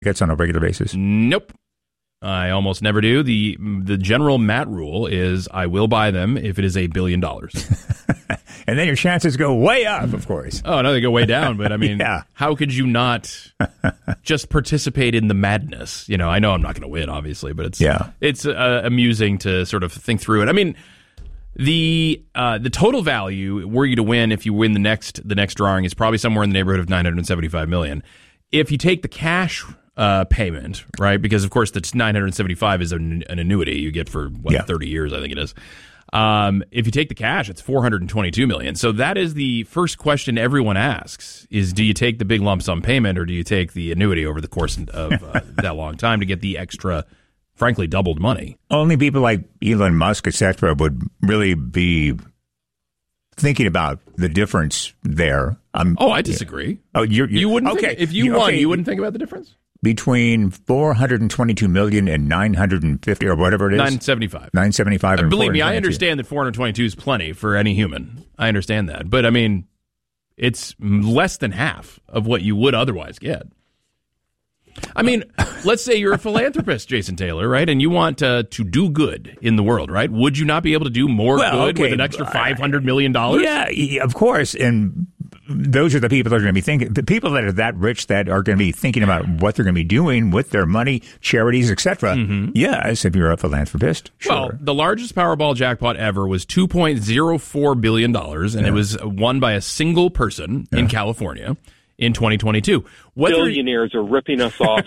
gets on a regular basis? Nope. I almost never do. The general Matt rule is I will buy them if it is $1 billion. And then your chances go way up, of course. Oh, no, they go way down. But I mean, Yeah. How could you not just participate in the madness? You know, I know I'm not going to win, obviously, but it's amusing to sort of think through it. I mean, the total value, were you to win, if you win the next drawing, is probably somewhere in the neighborhood of $975 million. If you take the cash payment, right? Because of course the 975 is an annuity you get for 30 years, I think it is. If you take the cash, it's $422 million. So that is the first question everyone asks: is do you take the big lump sum payment or do you take the annuity over the course of that long time to get the extra, frankly, doubled money? Only people like Elon Musk, etc., would really be thinking about the difference there. I disagree. Oh, you wouldn't? Okay, if you won, you wouldn't think about the difference between $422 million and $950 or whatever it is. $975. Believe me, I understand that 422 is plenty for any human. I understand that, but I mean, it's less than half of what you would otherwise get. I mean, let's say you're a philanthropist, Jason Taylor, right? And you want to do good in the world, right? Would you not be able to do more good with an extra $500 million? Yeah, of course. And those are the people that are going to be thinking, the people that are that rich that are going to be thinking about what they're going to be doing with their money, charities, etc. Mm-hmm. Yes, if you're a philanthropist. Sure. Well, the largest Powerball jackpot ever was $2.04 billion, and it was won by a single person in California in 2022. Billionaires are ripping us off.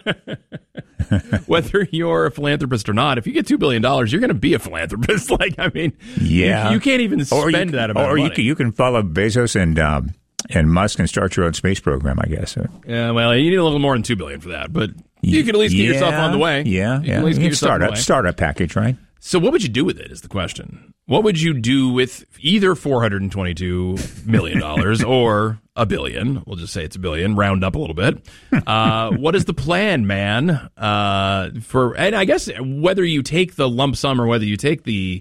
Whether you're a philanthropist or not, if you get $2 billion, you're going to be a philanthropist. Like, I mean, you can't even spend that amount of money. Or you can follow Bezos and Musk and start your own space program, I guess. Yeah, well, you need a little more than $2 billion for that, but you can at least get yourself on the way. Yeah, you can at least get yourself on the way. Startup package, right? So what would you do with it is the question. What would you do with either $422 million or $1 billion? We'll just say it's $1 billion, round up a little bit. What is the plan, man? And I guess whether you take the lump sum or whether you take the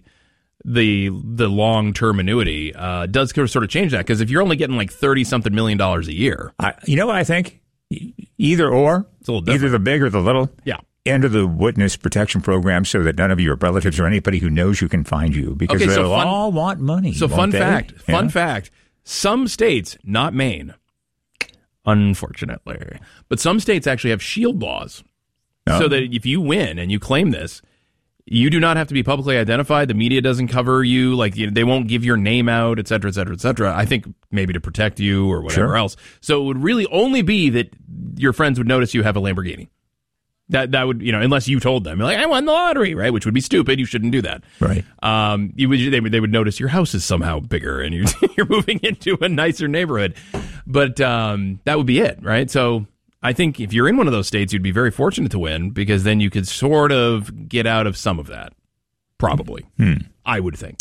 long-term annuity does sort of change that, because if you're only getting like $30-something million a year. You know what I think? Either or. It's a little different. Either the big or the little. Yeah. Enter the witness protection program so that none of your relatives or anybody who knows you can find you, because they'll all want money. So fun fact, some states, not Maine, unfortunately, but some states actually have shield laws. So that if you win and you claim this, you do not have to be publicly identified. The media doesn't cover you. Like, they won't give your name out, et cetera, et cetera, et cetera. I think maybe to protect you or whatever else. So it would really only be that your friends would notice you have a Lamborghini. That would, unless you told them, like, I won the lottery, right? Which would be stupid. You shouldn't do that. Right. They would notice your house is somehow bigger and you're moving into a nicer neighborhood. But that would be it, right? So I think if you're in one of those states, you'd be very fortunate to win, because then you could sort of get out of some of that. Probably. I would think.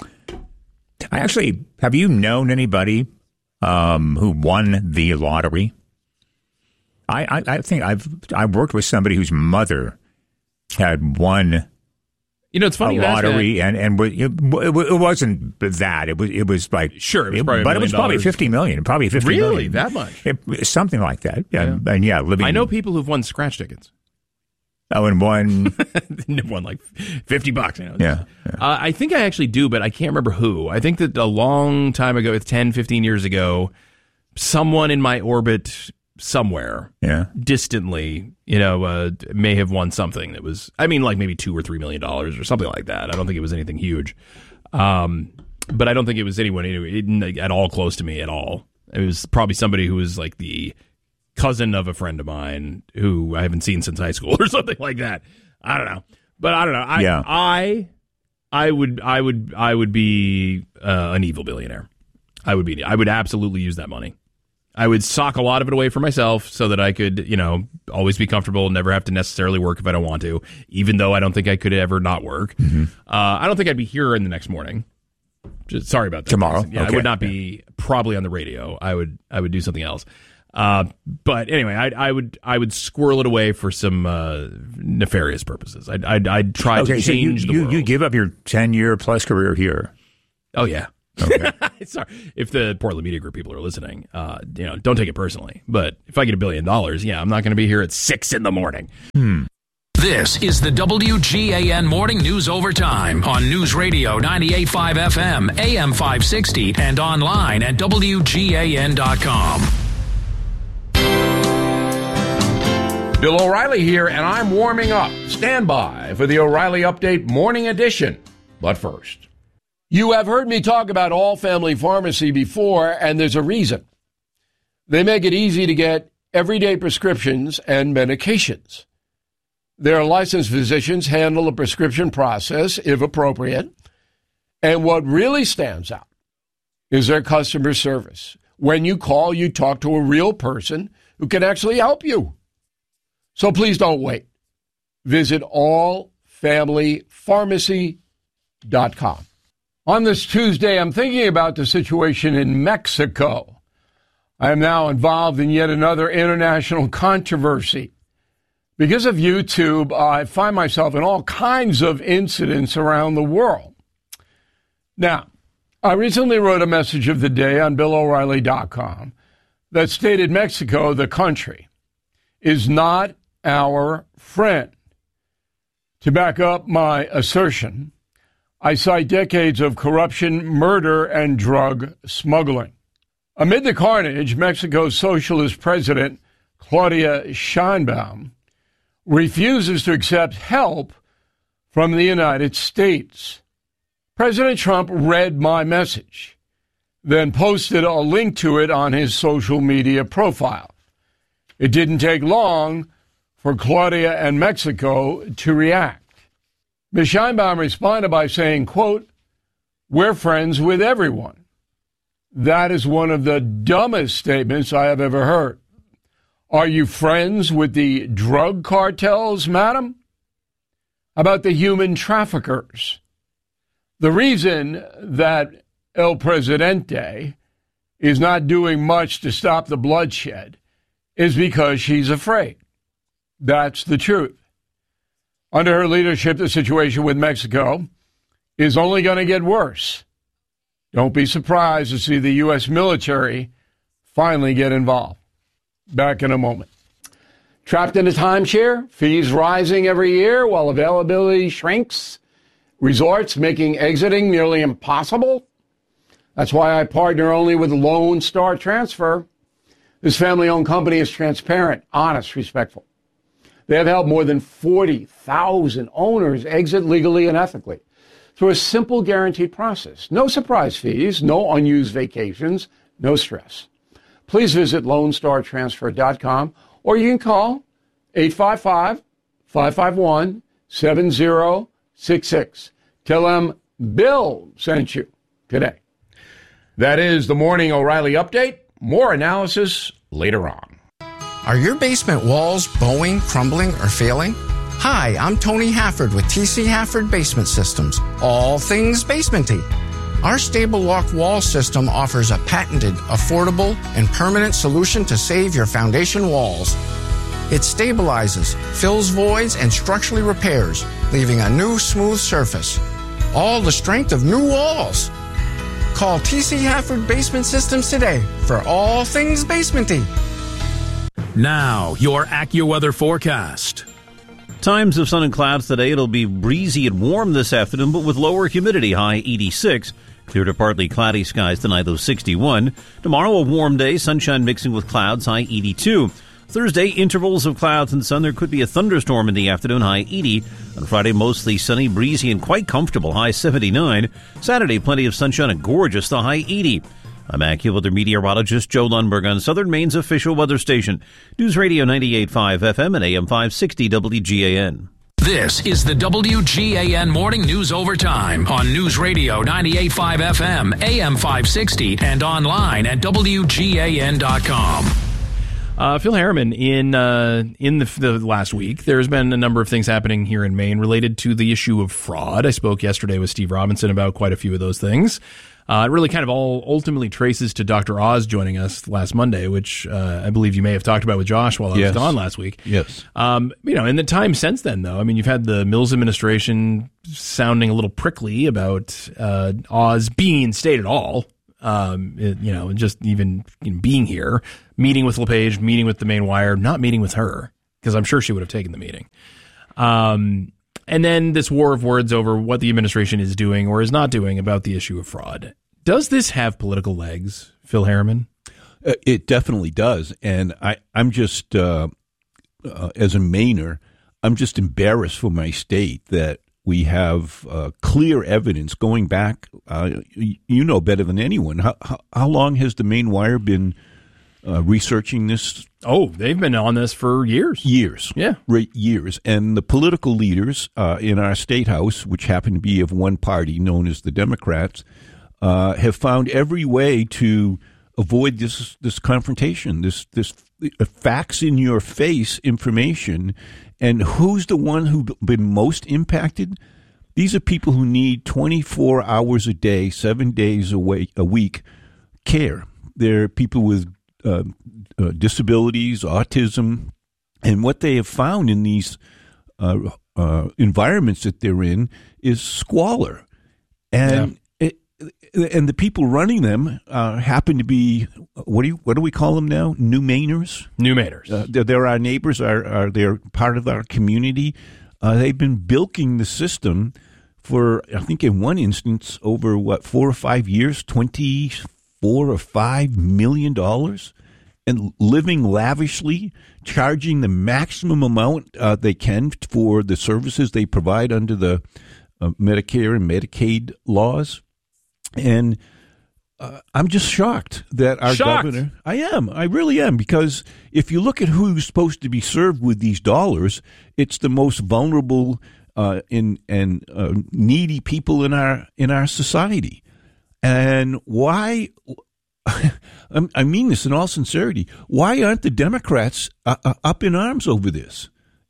Have you known anybody who won the lottery? I think I've worked with somebody whose mother had won it's funny a lottery, and it wasn't that. It was like, sure, it was but it was probably $50 million. Probably $50 million. Really, that much? Something like that. Yeah. And living. I know people who've won scratch tickets. Oh, and won like $50. Yeah. I think I actually do, but I can't remember who. I think that a long time ago, 10, 15 years ago, someone in my orbit somewhere, distantly, may have won something that was, like maybe $2 or $3 million or something like that. I don't think it was anything huge, but I don't think it was anyone at all close to me at all. It was probably somebody who was like the cousin of a friend of mine who I haven't seen since high school or something like that. I don't know, but I don't know. I would be an evil billionaire. I would absolutely use that money. I would sock a lot of it away for myself so that I could, always be comfortable and never have to necessarily work if I don't want to, even though I don't think I could ever not work. Mm-hmm. I don't think I'd be here in the next morning. Sorry about that. Tomorrow? Yeah, okay. I would not be probably on the radio. I would do something else. But anyway, I would squirrel it away for some nefarious purposes. I'd try to change the world. You give up your 10-year plus career here. Oh, yeah. Okay. Sorry, if the Portland Media Group people are listening, don't take it personally. But if I get $1 billion, I'm not going to be here at 6 a.m. This is the WGAN Morning News Overtime on News Radio 98.5 FM, AM 560, and online at WGAN.com. Bill O'Reilly here, and I'm warming up. Stand by for the O'Reilly Update Morning Edition. But first, you have heard me talk about All Family Pharmacy before, and there's a reason. They make it easy to get everyday prescriptions and medications. Their licensed physicians handle the prescription process, if appropriate. And what really stands out is their customer service. When you call, you talk to a real person who can actually help you. So please don't wait. Visit allfamilypharmacy.com. On this Tuesday, I'm thinking about the situation in Mexico. I am now involved in yet another international controversy. Because of YouTube, I find myself in all kinds of incidents around the world. Now, I recently wrote a message of the day on BillO'Reilly.com that stated Mexico, the country, is not our friend. To back up my assertion, I cite decades of corruption, murder, and drug smuggling. Amid the carnage, Mexico's socialist president, Claudia Sheinbaum, refuses to accept help from the United States. President Trump read my message, then posted a link to it on his social media profile. It didn't take long for Claudia and Mexico to react. Ms. Sheinbaum responded by saying, quote, "We're friends with everyone." That is one of the dumbest statements I have ever heard. Are you friends with the drug cartels, madam? How about the human traffickers? The reason that El Presidente is not doing much to stop the bloodshed is because she's afraid. That's the truth. Under her leadership, the situation with Mexico is only going to get worse. Don't be surprised to see the U.S. military finally get involved. Back in a moment. Trapped in a timeshare, fees rising every year while availability shrinks, resorts making exiting nearly impossible. That's why I partner only with Lone Star Transfer. This family-owned company is transparent, honest, respectful. They have helped more than 40,000 owners exit legally and ethically through a simple guaranteed process. No surprise fees, no unused vacations, no stress. Please visit LoneStarTransfer.com or you can call 855-551-7066. Tell them Bill sent you today. That is the Morning O'Reilly Update. More analysis later on. Are your basement walls bowing, crumbling, or failing? Hi, I'm Tony Hafford with TC Hafford Basement Systems. All things basementy. Our Stable Lock wall system offers a patented, affordable, and permanent solution to save your foundation walls. It stabilizes, fills voids, and structurally repairs, leaving a new smooth surface. All the strength of new walls. Call TC Hafford Basement Systems today for all things basementy. Now, your AccuWeather forecast. Times of sun and clouds today. It'll be breezy and warm this afternoon, but with lower humidity, high 86. Clear to partly cloudy skies tonight, though 61. Tomorrow, a warm day, sunshine mixing with clouds, high 82. Thursday, intervals of clouds and sun. There could be a thunderstorm in the afternoon, high 80. On Friday, mostly sunny, breezy, and quite comfortable, high 79. Saturday, plenty of sunshine and gorgeous, the high 80. I'm AccuWeather meteorologist Joe Lundberg on Southern Maine's official weather station, News Radio 98.5 FM and AM 560 WGAN. This is the WGAN Morning News Overtime on News Radio 98.5 FM, AM 560, and online at WGAN.com. Phil Harriman, in the last week, there's been a number of things happening here in Maine related to the issue of fraud. I spoke yesterday with Steve Robinson about quite a few of those things. It really kind of all ultimately traces to Dr. Oz joining us last Monday, which I believe you may have talked about with Josh while I was gone last week. Yes. In the time since then, though, I mean, you've had the Mills administration sounding a little prickly about Oz being in state at all. Just even being here, meeting with LePage, meeting with the main wire, not meeting with her, because I'm sure she would have taken the meeting. And then this war of words over what the administration is doing or is not doing about the issue of fraud. Does this have political legs, Phil Harriman? It definitely does. And I'm just, as a Mainer, I'm just embarrassed for my state that we have clear evidence going back. You know better than anyone. How long has the Maine Wire been researching this? Oh, they've been on this for years. Years. Yeah. Right, years. And the political leaders in our state house, which happen to be of one party known as the Democrats, have found every way to avoid this confrontation, this facts in your face information. And who's the one who's been most impacted? These are people who need 24 hours a day, 7 days a week care. They're people with disabilities, autism, and what they have found in these environments that they're in is squalor. And and the people running them happen to be, what do we call them now? New Mainers? New Mainers. They're our neighbors. They're part of our community. They've been bilking the system for, I think in one instance, over 4 or 5 years, $24 or $5 million, and living lavishly, charging the maximum amount they can for the services they provide under the Medicare and Medicaid laws. And I'm just shocked that our governor. I really am, because if you look at who's supposed to be served with these dollars, it's the most vulnerable and needy people in our society. And why? I mean this in all sincerity. Why aren't the Democrats up in arms over this?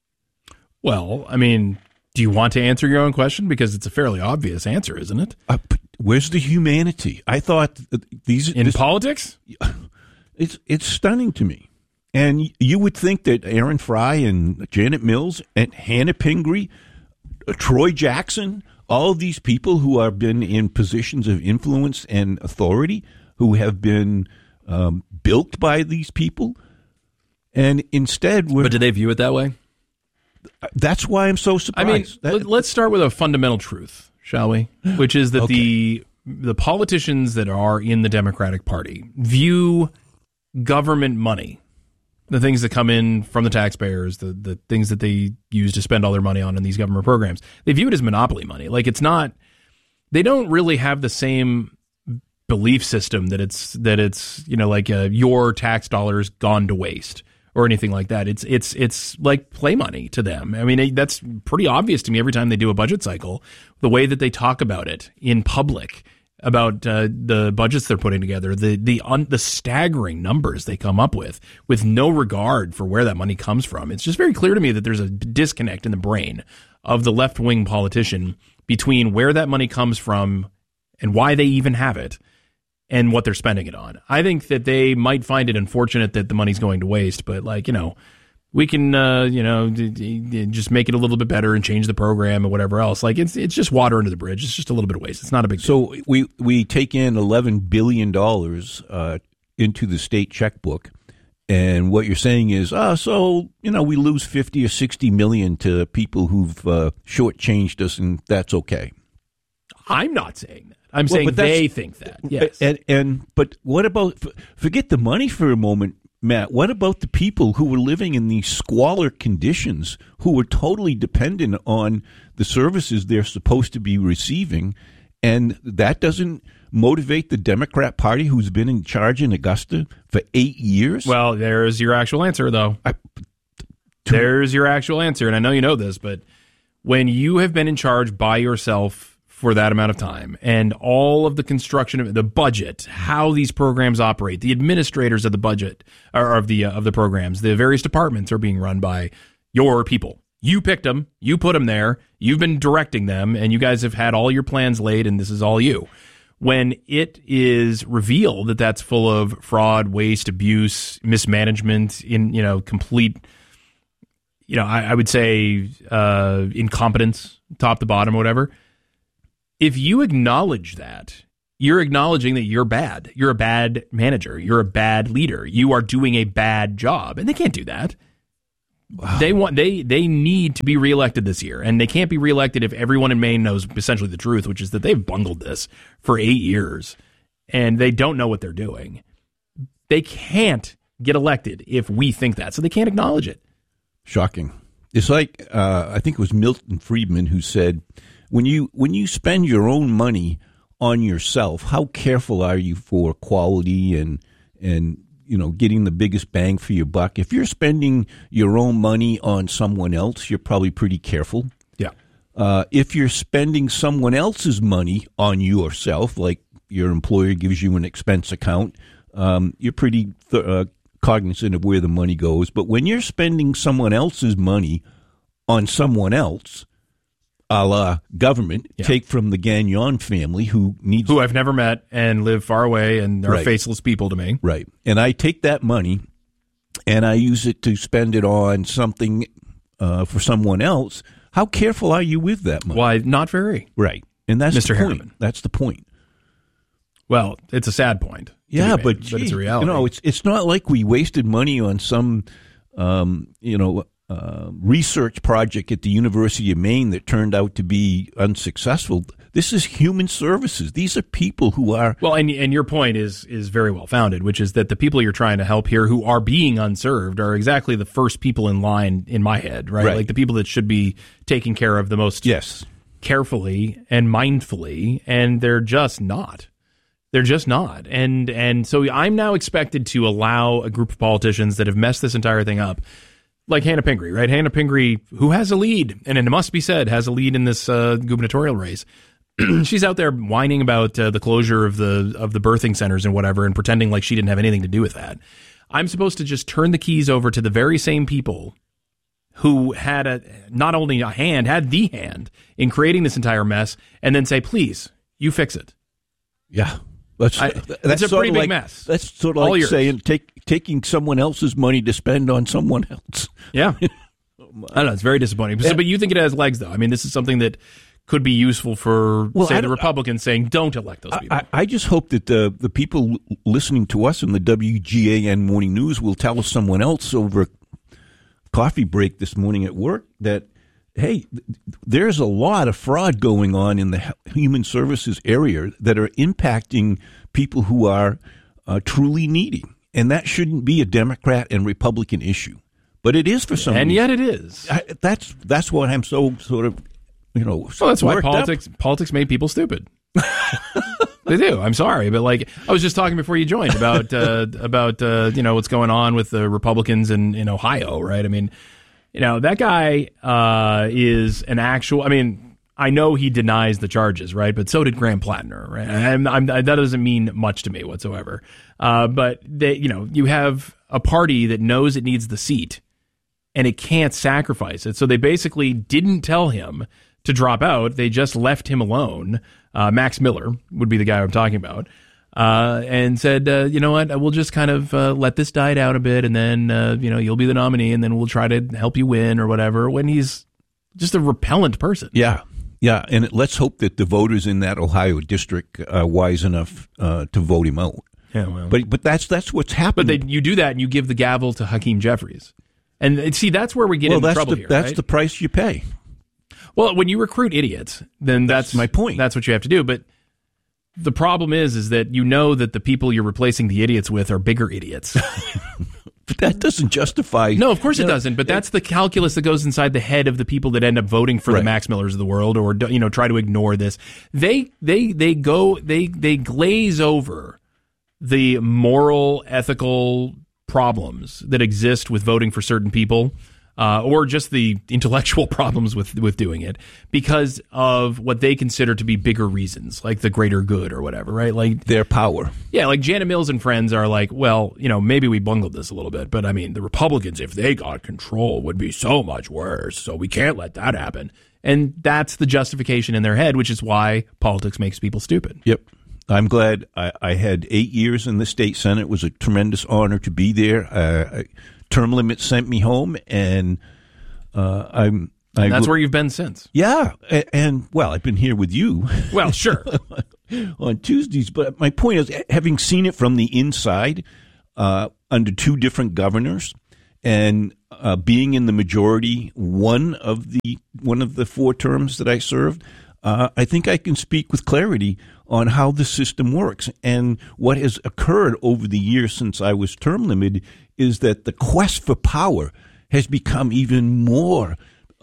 Well, I mean, do you want to answer your own question? Because it's a fairly obvious answer, isn't it? Where's the humanity? I thought politics? It's stunning to me. And you would think that Aaron Fry and Janet Mills and Hannah Pingree, Troy Jackson, all of these people who have been in positions of influence and authority, who have been bilked by these people, and instead But do they view it that way? That's why I'm so surprised. I mean, let's start with a fundamental truth, shall we? Which is that the politicians that are in the Democratic Party view government money, the things that come in from the taxpayers, the things that they use to spend all their money on in these government programs, they view it as monopoly money. Like, it's not, they don't really have the same belief system that it's like your tax dollars gone to waste or anything like that. It's like play money to them. I mean, that's pretty obvious to me every time they do a budget cycle, the way that they talk about it in public, about the budgets they're putting together, the staggering numbers they come up with no regard for where that money comes from. It's just very clear to me that there's a disconnect in the brain of the left-wing politician between where that money comes from and why they even have it and what they're spending it on. I think that they might find it unfortunate that the money's going to waste, but we can just make it a little bit better and change the program and whatever else. Like, it's just water under the bridge. It's just a little bit of waste. It's not a big deal. So we take in $11 billion into the state checkbook, and what you're saying is, we lose 50 or 60 million to people who've shortchanged us, and that's okay. I'm not saying that. I'm saying they think that. Yes. But what about, forget the money for a moment, Matt, what about the people who were living in these squalor conditions, who were totally dependent on the services they're supposed to be receiving, and that doesn't motivate the Democrat Party, who's been in charge in Augusta for 8 years? Well, there's your actual answer, though. There's your actual answer, and I know you know this, but when you have been in charge by yourself for that amount of time, and all of the construction of the budget, how these programs operate, the administrators of the budget or of the programs, the various departments are being run by your people. You picked them, you put them there, you've been directing them, and you guys have had all your plans laid, and this is all you. when it is revealed that that's full of fraud, waste, abuse, mismanagement, complete, I would say incompetence, top to bottom, whatever. If you acknowledge that, you're acknowledging that you're bad. You're a bad manager. You're a bad leader. You are doing a bad job, and they can't do that. Wow. They need to be reelected this year, and they can't be reelected if everyone in Maine knows essentially the truth, which is that they've bungled this for 8 years, and they don't know what they're doing. They can't get elected if we think that, so they can't acknowledge it. Shocking. It's like I think it was Milton Friedman who said, when you spend your own money on yourself, how careful are you for quality and getting the biggest bang for your buck? If you're spending your own money on someone else, you're probably pretty careful. Yeah. If you're spending someone else's money on yourself, like your employer gives you an expense account, you're pretty cognizant of where the money goes. But when you're spending someone else's money on someone else, a la government, take from the Gagnon family, who I've never met and live far away and are faceless people to me. Right. And I take that money and I use it to spend it on something for someone else. How careful are you with that money? Why, not very. Right. And that's Mr. the point. Harriman. That's the point. Well, it's a sad point. Yeah, but it's a reality. It's not like we wasted money on some, research project at the University of Maine that turned out to be unsuccessful. This is human services. These are people who are... Well, and your point is very well founded, which is that the people you're trying to help here who are being unserved are exactly the first people in line in my head, right? Like the people that should be taken care of the most carefully and mindfully, and they're just not. They're just not. And so I'm now expected to allow a group of politicians that have messed this entire thing up, like Hannah Pingree, right? Hannah Pingree, who has a lead, and it must be said, has a lead in this gubernatorial race. She's out there whining about the closure of the birthing centers and whatever, and pretending like she didn't have anything to do with that. I'm supposed to just turn the keys over to the very same people who had had the hand in creating this entire mess, and then say, please, you fix it. Yeah. That's a pretty big mess. That's sort of like saying taking someone else's money to spend on someone else. Yeah. I don't know. It's very disappointing. Yeah. But you think it has legs, though. I mean, this is something that could be useful for, the Republicans saying, don't elect those people. I just hope that the people listening to us in the WGAN Morning News will tell someone else over a coffee break this morning at work that, hey, there's a lot of fraud going on in the human services area that are impacting people who are truly needy. And that shouldn't be a Democrat and Republican issue. But it is for some reason. And yet it is. That's what I'm so sort of, Well, that's why politics made people stupid. They do. I'm sorry, but I was just talking before you joined about what's going on with the Republicans in Ohio, right? I mean, that guy is an actual. I mean, I know he denies the charges, right? But so did Graham Plattner, right? That doesn't mean much to me whatsoever. But you have a party that knows it needs the seat, and it can't sacrifice it. So they basically didn't tell him to drop out. They just left him alone. Max Miller would be the guy I'm talking about. And said, you know what, we'll just kind of let this die down a bit, and then, you'll be the nominee, and then we'll try to help you win or whatever, when he's just a repellent person. Yeah. Yeah. And let's hope that the voters in that Ohio district are wise enough to vote him out. Yeah, well. But that's what's happened. But you do that, and you give the gavel to Hakeem Jeffries. And see, that's where we get into trouble here. That's the price you pay. Well, when you recruit idiots, then that's my point. That's what you have to do. But the problem is that that the people you're replacing the idiots with are bigger idiots. But that doesn't justify. No, of course it doesn't. But that's the calculus that goes inside the head of the people that end up voting for the Max Millers of the world, or try to ignore this. They glaze over the moral, ethical problems that exist with voting for certain people. Or just the intellectual problems with doing it because of what they consider to be bigger reasons, like the greater good or whatever, right? Like their power. Yeah, like Janet Mills and friends are like, well, maybe we bungled this a little bit, but I mean, the Republicans, if they got control, would be so much worse, so we can't let that happen. And that's the justification in their head, which is why politics makes people stupid. Yep. I'm glad I had 8 years in the state Senate. It was a tremendous honor to be there. Term limit sent me home, and that's where you've been since. Yeah, and I've been here with you. Well, sure. On Tuesdays, but my point is, having seen it from the inside under two different governors, and being in the majority one of the 4 terms that I served, I think I can speak with clarity on how the system works. And what has occurred over the years since I was term limited is that the quest for power has become even more,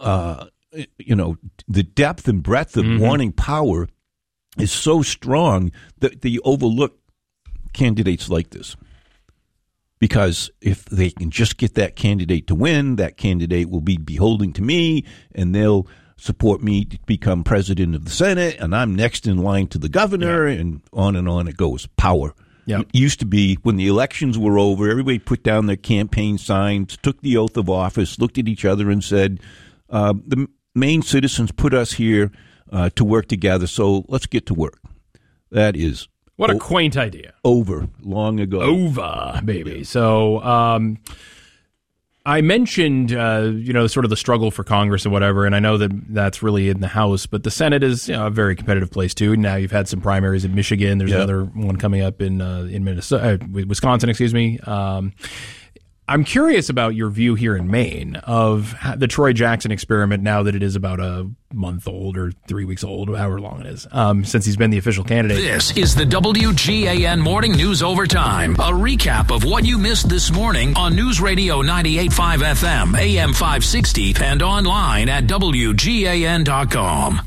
the depth and breadth of wanting power is so strong that they overlook candidates like this. Because if they can just get that candidate to win, that candidate will be beholden to me, and they'll support me to become president of the Senate, and I'm next in line to the governor, and on it goes. Power. Yep. It used to be when the elections were over, everybody put down their campaign signs, took the oath of office, looked at each other and said, the Maine citizens put us here to work together, so let's get to work. That is what a quaint idea. Over long ago. Over, baby. So I mentioned, sort of the struggle for Congress and whatever, and I know that that's really in the House, but the Senate is a very competitive place too. Now you've had some primaries in Michigan. There's another one coming up in Minnesota, Wisconsin, excuse me. I'm curious about your view here in Maine of the Troy Jackson experiment now that it is about a month old or 3 weeks old, however long it is, since he's been the official candidate. This is the WGAN Morning News Overtime, a recap of what you missed this morning on News Radio 98.5 FM, AM 560, and online at WGAN.com.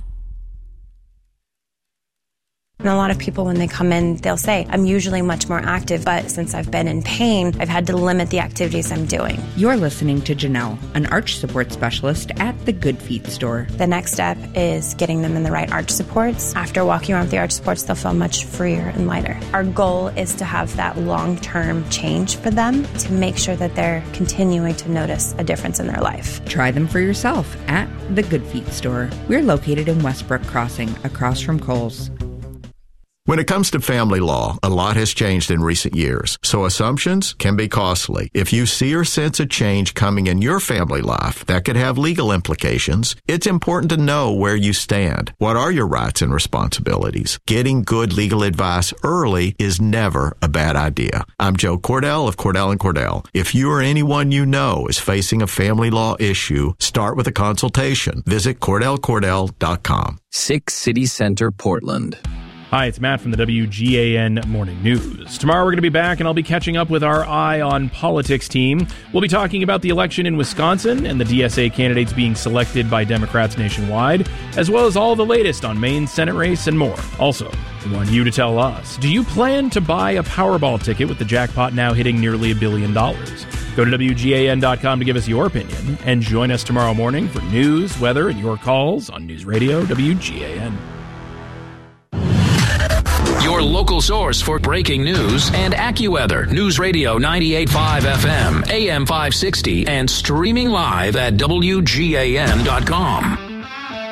And a lot of people, when they come in, they'll say, I'm usually much more active, but since I've been in pain, I've had to limit the activities I'm doing. You're listening to Janelle, an arch support specialist at the Good Feet store. The next step is getting them in the right arch supports. After walking around with the arch supports, they'll feel much freer and lighter. Our goal is to have that long-term change for them to make sure that they're continuing to notice a difference in their life. Try them for yourself at the Good Feet store. We're located in Westbrook Crossing, across from Kohl's. When it comes to family law, a lot has changed in recent years, so assumptions can be costly. If you see or sense a change coming in your family life that could have legal implications, it's important to know where you stand. What are your rights and responsibilities? Getting good legal advice early is never a bad idea. I'm Joe Cordell of Cordell & Cordell. If you or anyone you know is facing a family law issue, start with a consultation. Visit CordellCordell.com. 6 City Center, Portland. Hi, it's Matt from the WGAN Morning News. Tomorrow we're going to be back, and I'll be catching up with our Eye on Politics team. We'll be talking about the election in Wisconsin and the DSA candidates being selected by Democrats nationwide, as well as all the latest on Maine's Senate race and more. Also, we want you to tell us, do you plan to buy a Powerball ticket with the jackpot now hitting nearly $1 billion? Go to WGAN.com to give us your opinion, and join us tomorrow morning for news, weather, and your calls on News Radio WGAN. Your local source for breaking news and AccuWeather. News Radio 98.5 FM, AM 560, and streaming live at WGAN.com.